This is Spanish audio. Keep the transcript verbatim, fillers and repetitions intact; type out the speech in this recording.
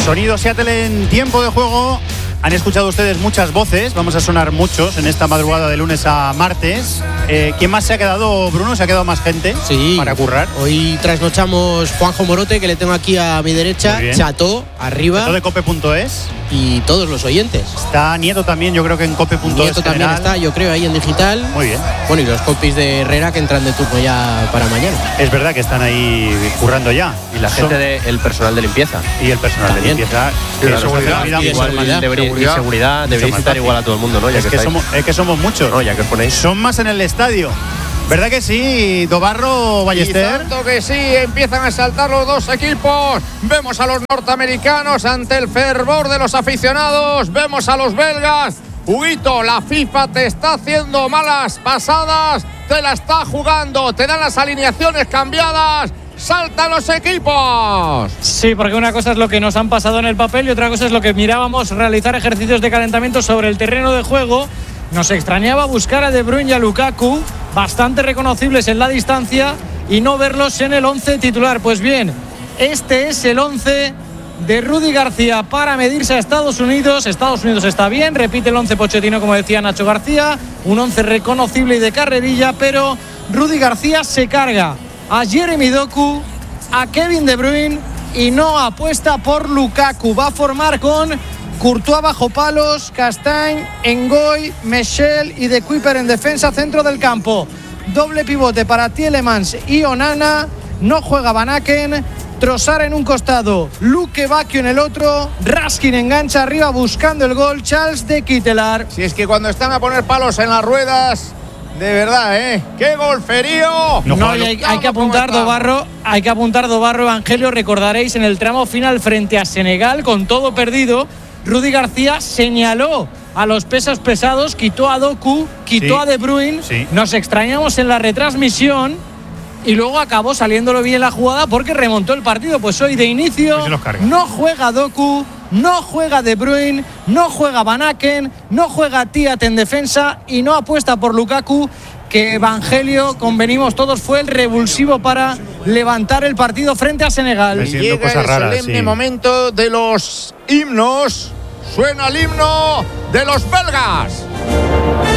Sonido Seattle en tiempo de juego. Han escuchado ustedes muchas voces, vamos a sonar muchos en esta madrugada de lunes a martes. Eh, ¿Quién más se ha quedado, Bruno? ¿Se ha quedado más gente sí, para currar? Hoy trasnochamos Juanjo Morote, que le tengo aquí a mi derecha, Cható, arriba. Cható de cope punto es. Y todos los oyentes. Está Nieto también, yo creo que en cope punto es. Nieto también general. está, yo creo, ahí en digital. Muy bien. Bueno, y los compis de Herrera que entran de turno ya para mañana. Es verdad que están ahí currando ya. Y la gente del de, personal de limpieza. Y el personal también. de limpieza. Y la seguridad. Y igual seguridad. Debería, seguridad. Y seguridad debería citar igual a todo el mundo, ¿no? Ya es, que que somos, es que somos muchos. No, ya que os ponéis. Son más en el estadio. ¿Verdad que sí, Dobarro, Ballester? Y tanto que sí, empiezan a saltar los dos equipos. Vemos a los norteamericanos ante el fervor de los aficionados. Vemos a los belgas. Huguito, la FIFA te está haciendo malas pasadas. Te la está jugando. Te dan las alineaciones cambiadas. ¡Saltan los equipos! Sí, porque una cosa es lo que nos han pasado en el papel y otra cosa es lo que mirábamos realizar ejercicios de calentamiento sobre el terreno de juego. Nos extrañaba buscar a De Bruyne y a Lukaku, bastante reconocibles en la distancia, y no verlos en el once titular. Pues bien, este es el once de Rudy García para medirse a Estados Unidos. Estados Unidos está bien, repite el once Pochettino, como decía Nacho García, un once reconocible y de carrerilla, pero Rudy García se carga a Jeremy Doku, a Kevin De Bruyne y no apuesta por Lukaku. Va a formar con Courtois bajo palos, Castagne, Ngoy, Michel y De Kuyper en defensa, centro del campo. Doble pivote para Tielemans y Onana. No juega Van Aken. Trossard en un costado, Luque Bacchio en el otro. Raskin engancha arriba buscando el gol. Charles de Kittelar. Si es que cuando están a poner palos en las ruedas, de verdad, ¿eh? ¡Qué golferío! No, no, hay, hay que apuntar, Dobarro, hay que apuntar, Dobarro, Evangelio, recordaréis en el tramo final frente a Senegal, con todo perdido, Rudy García señaló a los pesos pesados, quitó a Doku, quitó sí, a De Bruyne, sí. Nos extrañamos en la retransmisión y luego acabó saliéndolo bien la jugada porque remontó el partido. Pues hoy de inicio Pues no juega Doku, no juega De Bruyne, no juega Van Aken, no juega Tiat en defensa y no apuesta por Lukaku, que Evangelio, convenimos todos, fue el revulsivo para levantar el partido frente a Senegal. Y llega cosas el raras, solemne sí. momento de los himnos. Suena el himno de los belgas.